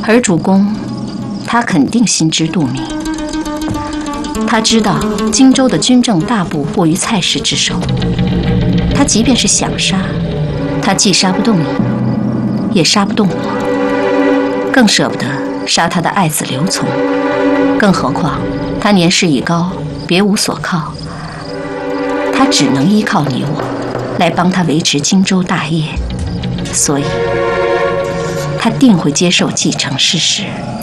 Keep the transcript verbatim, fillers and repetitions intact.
而主公，他肯定心知肚明。他知道荆州的军政大部握于蔡氏之手，他即便是想杀，他既杀不动你，也杀不动我，更舍不得杀他的爱子刘琮。更何况他年事已高，别无所靠，他只能依靠你我来帮他维持荆州大业，所以他定会接受继承事实。